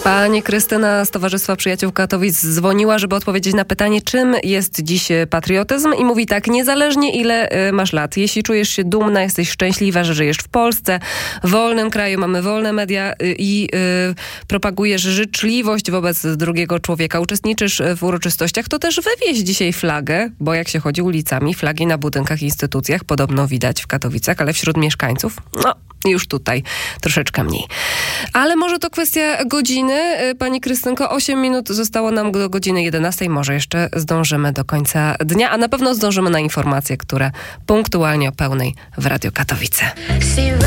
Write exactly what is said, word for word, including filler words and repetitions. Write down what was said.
Pani Krystyna z Towarzystwa Przyjaciół Katowic dzwoniła, żeby odpowiedzieć na pytanie, czym jest dziś patriotyzm, i mówi tak: niezależnie ile masz lat, jeśli czujesz się dumna, jesteś szczęśliwa, że żyjesz w Polsce, w wolnym kraju, mamy wolne media i y, propagujesz życzliwość wobec drugiego człowieka, uczestniczysz w uroczystościach, to też wywieź dzisiaj flagę, bo jak się chodzi ulicami, flagi na budynkach i instytucjach podobno widać w Katowicach, ale wśród mieszkańców, no już tutaj troszeczkę mniej. Ale może to kwestia godziny. Pani Krystynko, osiem minut zostało nam do godziny jedenastej. Może jeszcze zdążymy do końca dnia, a na pewno zdążymy na informacje, które punktualnie o pełnej w Radio Katowice.